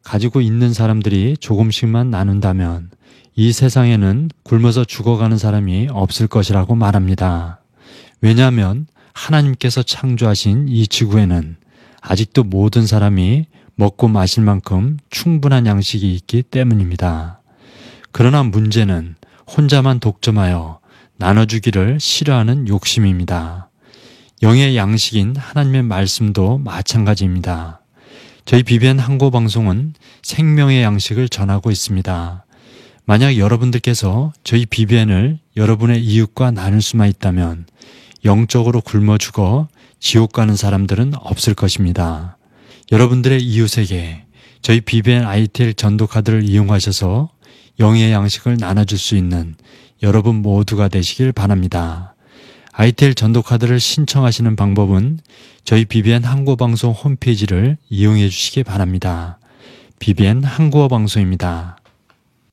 가지고 있는 사람들이 조금씩만 나눈다면 이 세상에는 굶어서 죽어가는 사람이 없을 것이라고 말합니다. 왜냐하면 하나님께서 창조하신 이 지구에는 아직도 모든 사람이 먹고 마실 만큼 충분한 양식이 있기 때문입니다. 그러나 문제는 혼자만 독점하여 나눠주기를 싫어하는 욕심입니다. 영의 양식인 하나님의 말씀도 마찬가지입니다. 저희 BBN 한국방송은 생명의 양식을 전하고 있습니다. 만약 여러분들께서 저희 BBN을 여러분의 이웃과 나눌 수만 있다면 영적으로 굶어 죽어 지옥 가는 사람들은 없을 것입니다. 여러분들의 이웃에게 저희 BBN ITL 전도카드를 이용하셔서 영의 양식을 나눠줄 수 있는 여러분 모두가 되시길 바랍니다. ITL 전도카드를 신청하시는 방법은 저희 BBN 한국어방송 홈페이지를 이용해 주시기 바랍니다. BBN 한국어방송입니다.